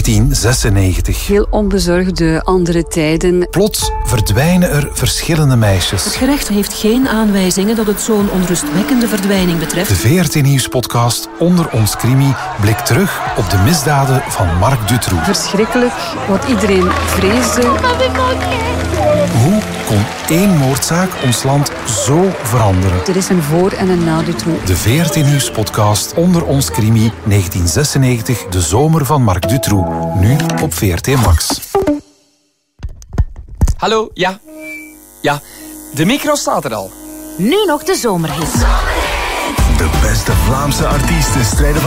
1996. Heel onbezorgde andere tijden. Plots verdwijnen er verschillende meisjes. Het gerecht heeft geen aanwijzingen dat het zo'n onrustwekkende verdwijning betreft. De VRT Nieuws-podcast Onder ons Crimi blikt terug op de misdaden van Marc Dutroux. Verschrikkelijk, wat iedereen vreesde. Hoe kon één moordzaak ons land zo veranderen? Er is een voor- en een na Dutroux. De VRT Nieuws-podcast Onder ons Crimi 1996, de zomer van Marc Dutroux. Nu op VRT Max. Hallo, ja. Ja, de micro staat er al. Nu nog de zomerhit. De beste Vlaamse artiesten strijden